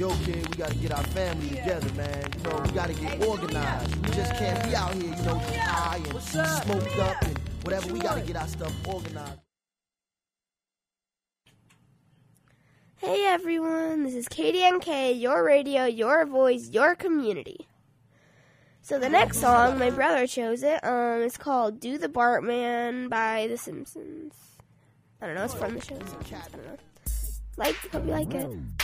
yo, kid, we gotta get our family together, man. You know, we gotta get organized. We just can't be out here, you know, high and smoked up and whatever. We gotta get our stuff organized. Hey everyone, this is KDNK, your radio, your voice, your community. So the next song, my brother chose it. It's called "Do the Bartman" by The Simpsons. I don't know, it's from the show. So I don't know. Hope you like it.